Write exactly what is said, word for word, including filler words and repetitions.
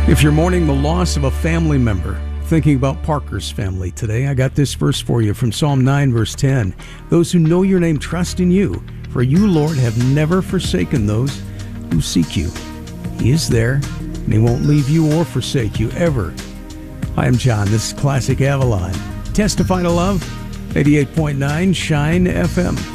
If you're mourning the loss of a family member, thinking about Parker's family today, I got this verse for you from Psalm nine, verse ten. Those who know your name trust in you, for you, Lord, have never forsaken those who seek you. He is there, and he won't leave you or forsake you ever. Hi, I'm John. This is Classic Avalon. Testify to Love, eighty-eight point nine Shine F M.